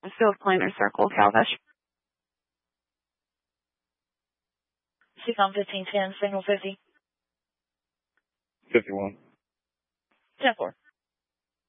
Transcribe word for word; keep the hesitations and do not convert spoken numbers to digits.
Field Planter Circle, Calvish. C COM fifteen ten, signal fifty. fifty-one. ten four.